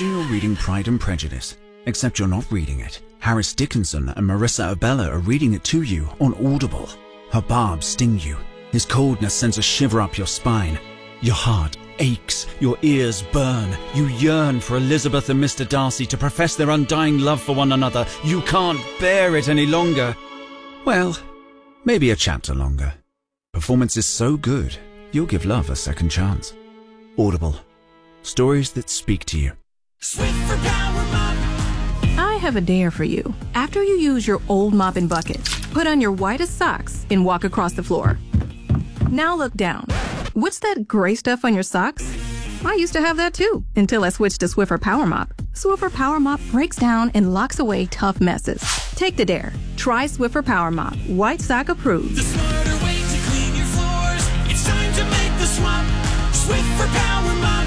Imagine you're reading Pride and Prejudice, except you're not reading it. Harris Dickinson and Marissa Abella are reading it to you on Audible. Her barbs sting you. His coldness sends a shiver up your spine. Your heart aches, your ears burn. You yearn for Elizabeth and Mr. Darcy to profess their undying love for one another. You can't bear it any longer. Well, maybe a chapter longer. Performance is so good, you'll give love a second chance. Audible. Stories that speak to you. Swiffer Power Mop. I have a dare for you. After you use your old mop and bucket, put on your whitest socks and walk across the floor. Now look down. What's that gray stuff on your socks? I used to have that too, until I switched to Swiffer Power Mop. Swiffer Power Mop breaks down and locks away tough messes. Take the dare. Try Swiffer Power Mop. White sock approved. The smarter way to clean your floors. It's time to make the swap. Swiffer Power Mop.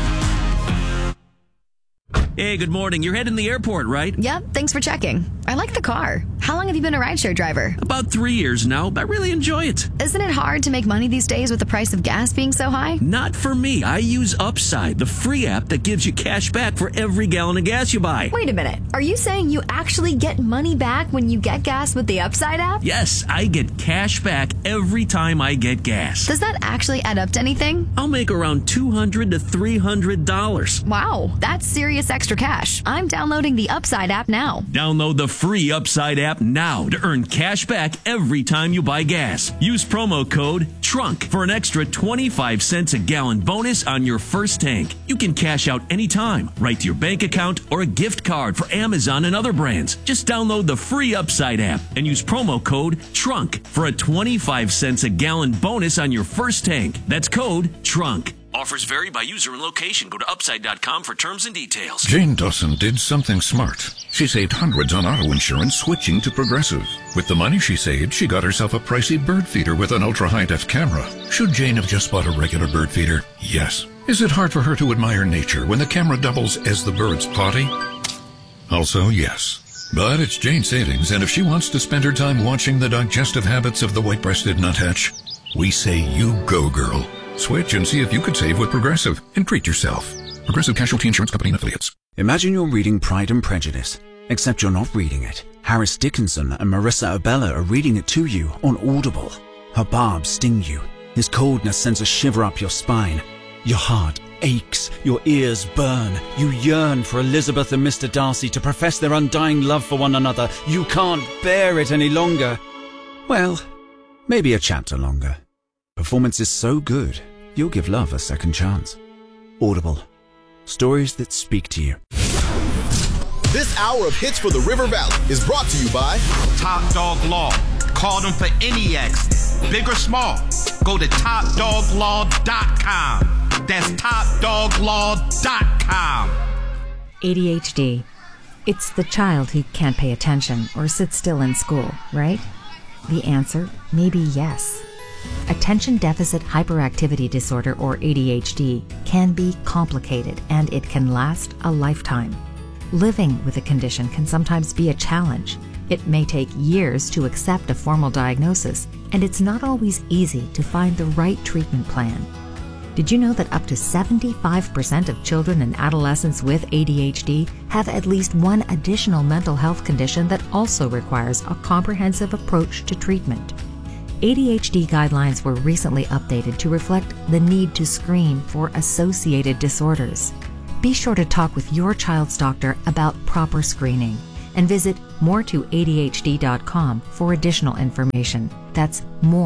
Hey, good morning. You're heading to the airport, right? Yep, thanks for checking. I like the car. How long have you been a rideshare driver? About 3 years now, but I really enjoy it. Isn't it hard to make money these days with the price of gas being so high? Not for me. I use Upside, the free app that gives you cash back for every gallon of gas you buy. Wait a minute. Are you saying you actually get money back when you get gas with the Upside app? Yes, I get cash back every time I get gas. Does that actually add up to anything? I'll make around $200 to $300. Wow, that's serious extra cash. I'm downloading the Upside app now. Download the free Upside app now to earn cash back every time you buy gas. Use promo code TRUNK for an extra 25 cents a gallon bonus on your first tank. You can cash out anytime, right to your bank account or a gift card for Amazon and other brands. Just download the free Upside app and use promo code TRUNK for a 25 cents a gallon bonus on your first tank. That's code TRUNK. Offers vary by user and location. Go to Upside.com for terms and details. Jane Dawson did something smart. She saved hundreds on auto insurance switching to Progressive. With the money she saved, she got herself a pricey bird feeder with an ultra-high-def camera. Should Jane have just bought a regular bird feeder? Yes. Is it hard for her to admire nature when the camera doubles as the bird's potty? Also, yes. But it's Jane's savings, and if she wants to spend her time watching the digestive habits of the white-breasted nuthatch, we say you go, girl. Switch and see if you could save with Progressive and treat yourself. Progressive Casualty Insurance Company and Affiliates. Imagine you're reading Pride and Prejudice, except you're not reading it. Harris Dickinson and Marissa Abella are reading it to you on Audible. Her barbs sting you. His coldness sends a shiver up your spine. Your heart aches, your ears burn. You yearn for Elizabeth and Mr. Darcy to profess their undying love for one another. You can't bear it any longer. Well, maybe a chapter longer. Performance is so good, you'll give love a second chance. Audible. Stories that speak to you. This hour of Hits for the River Valley is brought to you by Top Dog Law. Call them for any accident, big or small. Go to TopDogLaw.com. That's TopDogLaw.com. ADHD. It's the child who can't pay attention or sit still in school, right? The answer may be yes. Attention Deficit Hyperactivity Disorder, or ADHD, can be complicated and it can last a lifetime. Living with a condition can sometimes be a challenge. It may take years to accept a formal diagnosis, and it's not always easy to find the right treatment plan. Did you know that up to 75% of children and adolescents with ADHD have at least one additional mental health condition that also requires a comprehensive approach to treatment? ADHD guidelines were recently updated to reflect the need to screen for associated disorders. Be sure to talk with your child's doctor about proper screening and visit moretoadhd.com for additional information. That's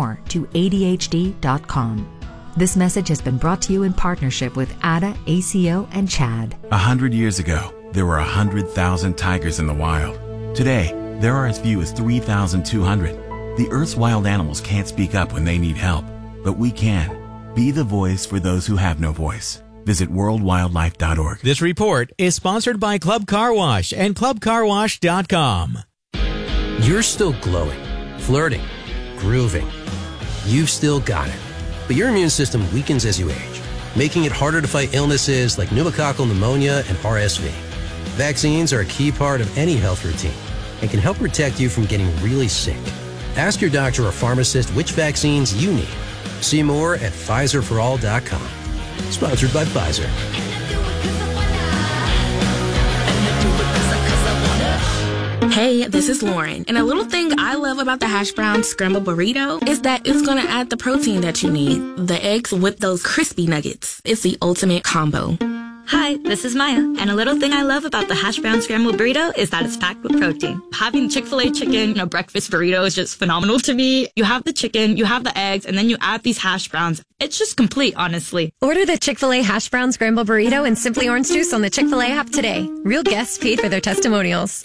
moretoadhd.com. This message has been brought to you in partnership with ADA, ACO, and CHAD. 100 years ago, there were 100,000 tigers in the wild. Today, there are as few as 3,200. The Earth's wild animals can't speak up when they need help, but we can. Be the voice for those who have no voice. Visit worldwildlife.org. This report is sponsored by Club Car Wash and clubcarwash.com. You're still glowing, flirting, grooving. You've still got it. But your immune system weakens as you age, making it harder to fight illnesses like pneumococcal pneumonia and RSV. Vaccines are a key part of any health routine and can help protect you from getting really sick. Ask your doctor or pharmacist which vaccines you need. See more at Pfizerforall.com. Sponsored by Pfizer. Hey, this is Lauren. And a little thing I love about the hash brown scrambled burrito is that it's going to add the protein that you need. The eggs with those crispy nuggets. It's the ultimate combo. Hi, this is Maya, and a little thing I love about the hash brown scrambled burrito is that it's packed with protein. Having Chick-fil-A chicken in a breakfast burrito is just phenomenal to me. You have the chicken, you have the eggs, and then you add these hash browns. It's just complete, honestly. Order the Chick-fil-A hash brown scrambled burrito and Simply Orange Juice on the Chick-fil-A app today. Real guests paid for their testimonials.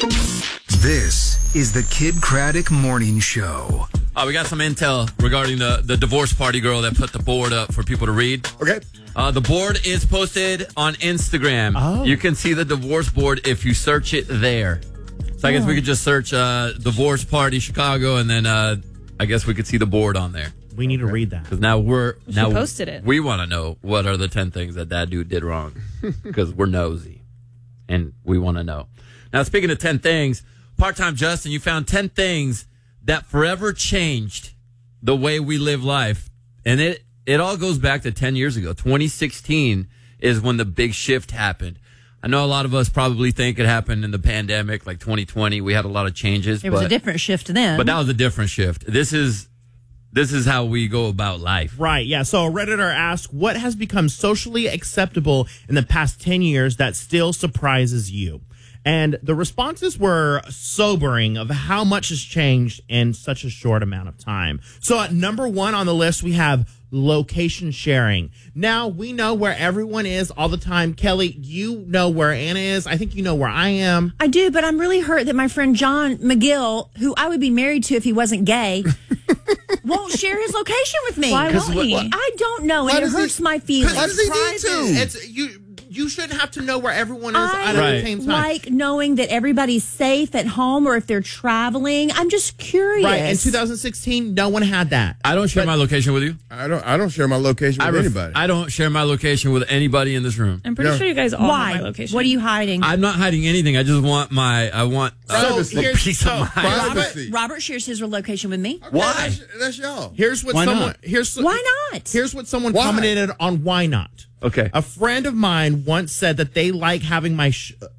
This is the Kid Craddock Morning Show. We got some intel regarding the divorce party girl that put the board up for people to read. Okay. The board is posted on Instagram. Oh. You can see the divorce board if you search it there. So I guess we could just search divorce party Chicago, and then I guess we could see the board on there. We need to read that. Because now She posted it. We want to know what are the 10 things that dude did wrong. Because we're nosy. And we want to know. Now, speaking of 10 things, Part-Time Justin, you found 10 things that forever changed the way we live life. And it all goes back to 10 years ago. 2016 is when the big shift happened. I know a lot of us probably think it happened in the pandemic, like 2020. We had a lot of changes. It was a different shift then. But that was a different shift. This is how we go about life. Right, yeah. So a Redditor asked, what has become socially acceptable in the past 10 years that still surprises you? And the responses were sobering of how much has changed in such a short amount of time. So at number 1 on the list, we have location sharing. Now, we know where everyone is all the time. Kelly, you know where Anna is. I think you know where I am. I do, but I'm really hurt that my friend John McGill, who I would be married to if he wasn't gay, won't share his location with me. Why won't he? I don't know, and it hurts my feelings. Why does he need to? It's you shouldn't have to know where everyone is at the same time. Like knowing that everybody's safe at home or if they're traveling. I'm just curious. Right. In 2016, no one had that. I don't share my location with you. I don't share my location with anybody. I don't share my location with anybody in this room. I'm pretty sure you guys all Why? know my location. What are you hiding? I'm not hiding anything. I just want privacy. A piece of Privacy. Robert shares his location with me. Why? That's y'all. Here's what Why someone. not? Why not? Here's what someone commented on why not. Okay. A friend of mine once said that they like having my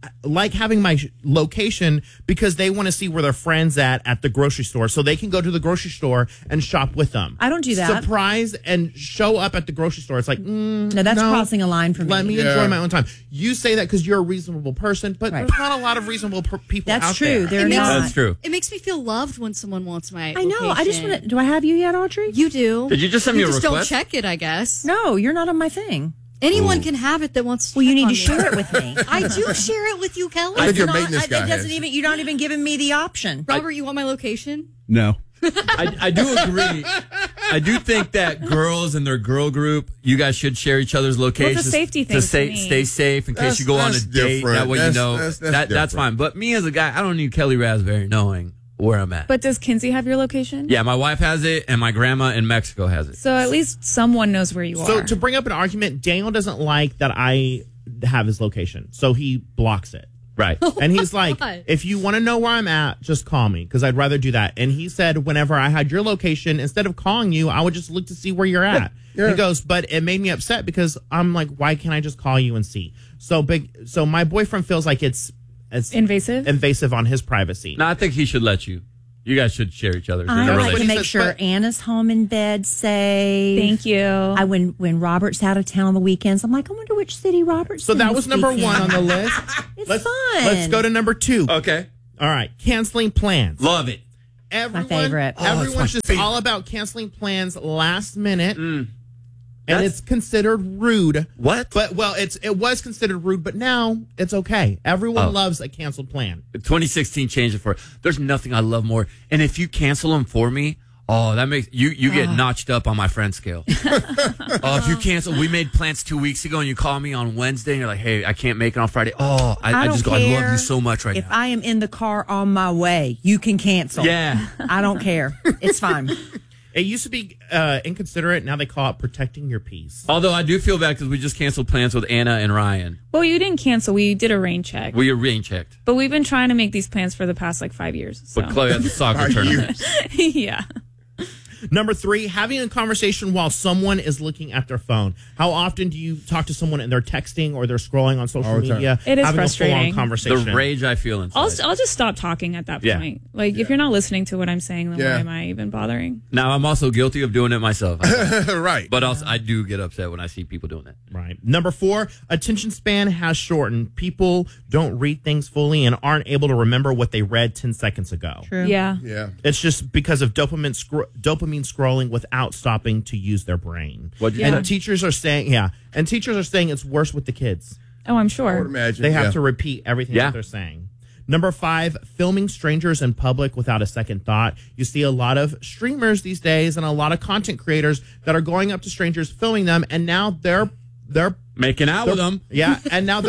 location because they want to see where their friends at the grocery store, so they can go to the grocery store and shop with them. I don't do that. Surprise and show up at the grocery store. It's like no, that's crossing a line for me. Let me enjoy my own time. You say that because you're a reasonable person, but there's not a lot of reasonable people That's out true. there. That's true. It makes me feel loved when someone wants my I know. I just location. want to. Do I have you yet, Audrey? You do. Did you just send me a just request? don't check it, I guess. No, you're not on my thing. Anyone can have it that wants to. Well, you check need on to me. share it with me. I do share it with you, Kelly. I think your Not- maintenance guy it doesn't has. even. You're not even giving me the option. Robert, you want my location? No. I do agree. I do think that girls and their girl group, you guys should share each other's locations. Well, it's a safety thing to to stay, me. stay safe in case you go on a That's date. different. That way you know That's that's different. fine. But me as a guy, I don't need Kelly Raspberry knowing where I'm at. But does Kinsey have your location? Yeah, my wife has it, and my grandma in Mexico has it. So at least someone knows where you So are. to bring up an argument, Daniel doesn't like that I have his location, so he blocks it. Right. And he's like, What? if you want to know where I'm at, just call me, because I'd rather do that. And he said, whenever I had your location, instead of calling you, I would just look to see where you're at. Yeah. He goes, but it made me upset because I'm like, why can't I just call you and see? So my boyfriend feels like it's invasive on his privacy. No, I think he should let you. You guys should share each other's. in a I like to relationship. make sure Anna's home in bed safe. Thank you. When Robert's out of town on the weekends, I'm like, I wonder which city Robert's So in that this was number weekend. 1 on the list. It's fun. Let's go to number 2. Okay. All right. Canceling plans. Love it. Everyone, my favorite. Everyone's just all about canceling plans last minute. And That's- it's considered rude. What? But it was considered rude, but now it's okay. Everyone loves a canceled plan. 2016 changed it for. There's nothing I love more. And if you cancel them for me, that makes you get notched up on my friend scale. If you cancel, we made plans 2 weeks ago, and you call me on Wednesday, and you're like, "Hey, I can't make it on Friday." I just go, I love you so much right if now. I am in the car on my way, you can cancel. Yeah. I don't care. It's fine. It used to be inconsiderate. Now they call it protecting your peace. Although I do feel bad because we just canceled plans with Anna and Ryan. Well, you didn't cancel. We did a rain check. We rain checked. But we've been trying to make these plans for the past 5 years. So. But Chloe has a soccer tournament. Yeah. Number 3, having a conversation while someone is looking at their phone. How often do you talk to someone and they're texting or they're scrolling on social media? It is having frustrating. A full-on conversation. The rage I feel inside. I'll just stop talking at that Yeah. point. Like, if you're not listening to what I'm saying, then why am I even bothering? Now, I'm also guilty of doing it myself. Right. But also, I do get upset when I see people doing that. Right. Number 4, attention span has shortened. People don't read things fully and aren't able to remember what they read 10 seconds ago. True. Yeah. Yeah. It's just because of dopamine scrolling without stopping to use their brain. What'd you and say? teachers are saying, it's worse with the kids. Oh, I'm sure. I would imagine. They have yeah. to repeat everything that they're saying. Number 5, filming strangers in public without a second thought. You see a lot of streamers these days and a lot of content creators that are going up to strangers, filming them, and now they're making out with them. Yeah, and now their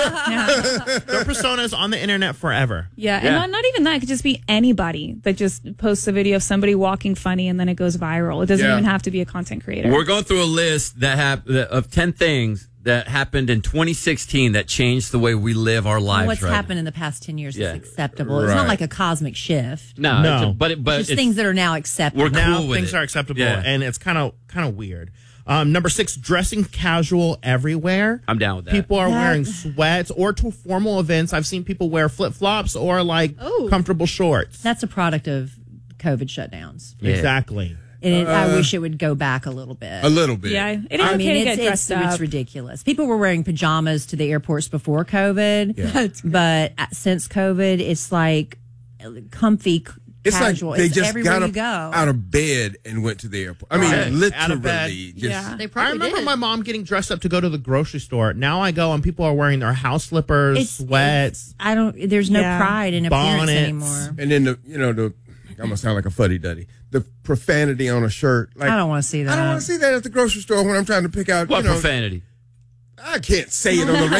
persona is on the internet forever. Yeah, and not even that. It could just be anybody that just posts a video of somebody walking funny and then it goes viral. It doesn't even have to be a content creator. We're going through a list of 10 things that happened in 2016 that changed the way we live our lives. What's right happened in the past 10 years Yeah. is acceptable. It's not like a cosmic shift. No. But It's just things that are now acceptable. We're cool now with things it. are acceptable, Yeah. and it's kind of weird. Number 6, dressing casual everywhere. I'm down with that. People are wearing sweats or to formal events. I've seen people wear flip-flops or comfortable shorts. That's a product of COVID shutdowns. Yeah. Exactly. And I wish it would go back a little bit. A little bit. Yeah, it is okay to get dressed up. It's ridiculous. People were wearing pajamas to the airports before COVID, but since COVID, it's like comfy, It's casual. like they It's just everywhere got you up go. out of bed and went to the airport. I mean, Right. literally. Out of bed. Just, They I probably remember did. my mom getting dressed up to go to the grocery store. Now I go and people are wearing their house slippers, sweats. There's no pride in appearance bonnets. anymore. And then I'm gonna sound like a fuddy duddy. The profanity on a shirt. Like, I don't want to see that. I don't want to see that at the grocery store when I'm trying to pick out. What profanity? I can't say it on the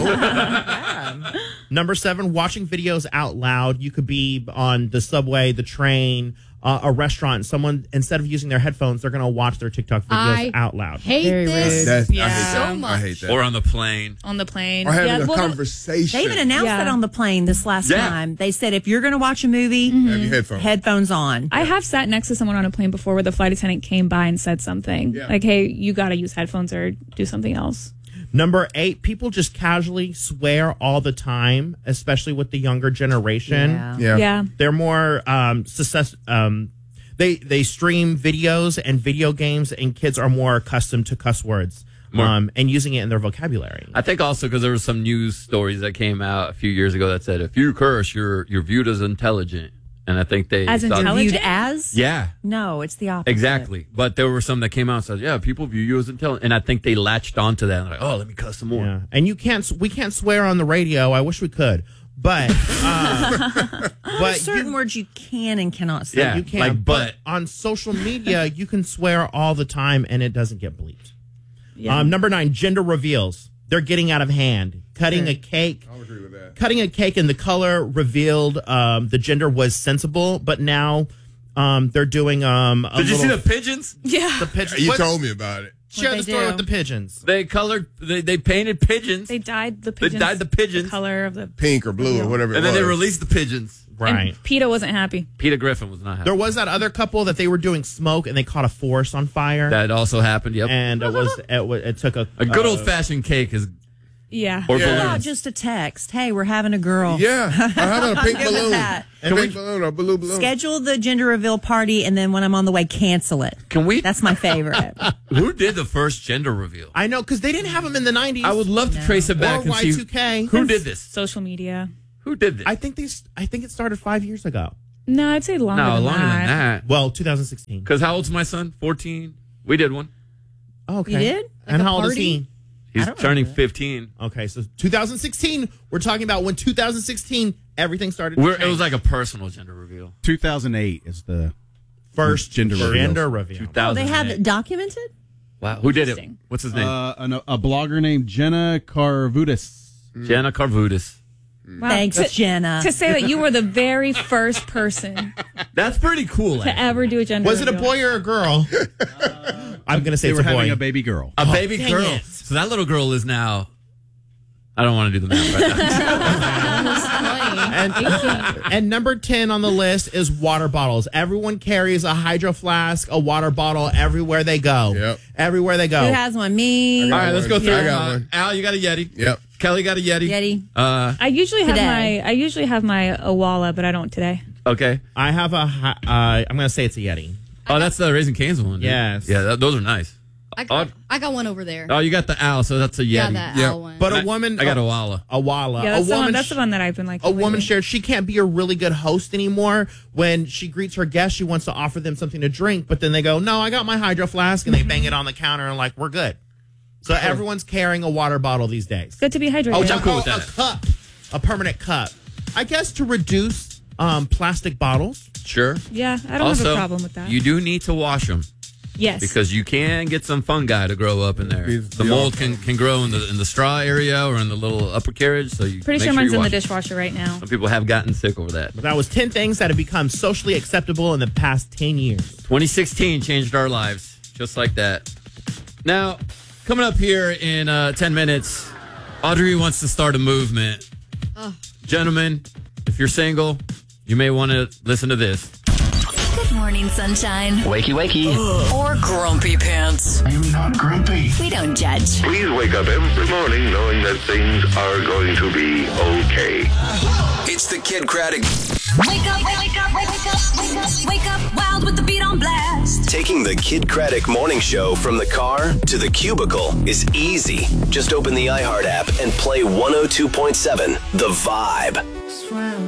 radio. Number 7, watching videos out loud. You could be on the subway, the train, a restaurant. And someone, instead of using their headphones, they're going to watch their TikTok videos out loud. Hate Very this. I hate So that. much. I hate that. Or on the plane. On the plane. Or having a well, conversation. They even announced that on the plane this last time. They said if you're going to watch a movie, Have your headphones on. I have sat next to someone on a plane before where the flight attendant came by and said something. Yeah. Like, hey, you got to use headphones or do something else. Number 8, people just casually swear all the time, especially with the younger generation. Yeah. They're more they stream videos and video games, and kids are more accustomed to cuss words and using it in their vocabulary. I think also because there were some news stories that came out a few years ago that said if you curse, you're viewed as intelligent. And I think they As thought- viewed as? Yeah. No, it's the opposite. Exactly. But there were some that came out and said, yeah, people view you as intelligent. And I think they latched onto that. Like, oh, let me cuss some more. Yeah. And we can't swear on the radio. I wish we could. But There's certain words you can and cannot say. Yeah, you can. like but on social media, you can swear all the time and it doesn't get bleeped. Yeah. Number 9, gender reveals. They're getting out of hand. Cutting a cake. I'll agree with that. Cutting a cake and the color revealed the gender was sensible, but now they're doing Did you see the pigeons? Yeah. the pigeons. You told me about it. Share the story with the pigeons. They painted pigeons. They dyed the pigeons. dyed the pigeons. The color of the Pink or blue or whatever it And then they was. released the pigeins. Right. And PETA wasn't happy. Peter Griffin was not happy. There was that other couple that they were doing smoke and they caught a forest on fire. That also happened, yep. And it took a good old-fashioned cake is... Yeah. Or How about balloons. just a text? Hey, we're having a girl. Yeah. Or how about a pink I'm good with balloon? that. A pink balloon or a blue balloon. Schedule the gender reveal party, and then when I'm on the way, cancel it. Can we? That's my favorite. Who did the first gender reveal? I know, because they didn't have them in the 90s. I would love to trace it back Or and see Y2K. who did this. Social media. Who did this? I think it started 5 years ago. No, I'd say longer than longer that. than that. Well, 2016. Because how old's my son? 14. We did one. Oh, okay. You did? And Like a how old is party? he? He's turning 15. Okay, so 2016. We're talking about when 2016 everything started. To It change. was like a personal gender reveal. 2008 is the first gender reveal. Oh, they have it documented? Wow. Who did it? What's his name? A blogger named Jenna Karvudis. Jenna Karvudis. Wow. Thanks, Jenna. To say that you were the very first person That's pretty cool. to ever do a gender Was it a reveal. boy or a girl? I'm going to say They it's were a boy. having a baby girl. A baby dang girl. it. So that little girl is now... I don't want to do the math right now. And number 10 on the list is water bottles. Everyone carries a hydro flask, a water bottle everywhere they go. Yep. Everywhere they go. Who has one? Me. All right, let's go through. I got one. Al, you got a Yeti. Yep. Kelly got a Yeti. Yeti. I usually have Today. my Awala, but I don't today. Okay. I have I'm going to say it's a Yeti. Oh, that's the Raising Cane's one. Dude. Yes. Yeah, those are nice. I got one over there. Oh, you got the Al, so that's a Yeti. Yeah, that owl one. But a woman. I got a Walla. A Walla. Yeah, a woman. that's the one that I've been like. A woman shared she can't be a really good host anymore. When she greets her guests, she wants to offer them something to drink, but then they go, "No, I got my hydro flask," and they bang it on the counter and like, "We're good." So everyone's carrying a water bottle these days. Good to be hydrated. Oh, I'm cool with that. A cup, a permanent cup. I guess to reduce plastic bottles. Sure. Yeah, I don't have a problem with that. You do need to wash them. Yes. Because you can get some fungi to grow up in there. The mold can grow in the straw area or in the little upper carriage. So you Pretty make sure mine's you in the wash it. dishwasher right now. Some people have gotten sick over that. But that was 10 things that have become socially acceptable in the past 10 years. 2016 changed our lives just like that. Now, coming up here in 10 minutes, Audrey wants to start a movement. Gentlemen, if you're single, you may want to listen to this. Good morning, sunshine. Wakey, wakey. Or grumpy pants. I am not grumpy. We don't judge. Please wake up every morning knowing that things are going to be okay. It's the Kid Craddock. Wake up, wake up, wake up, wake up, wake up, wild with the beat on blast. Taking the Kid Craddock morning show from the car to the cubicle is easy. Just open the iHeart app and play 102.7 The Vibe.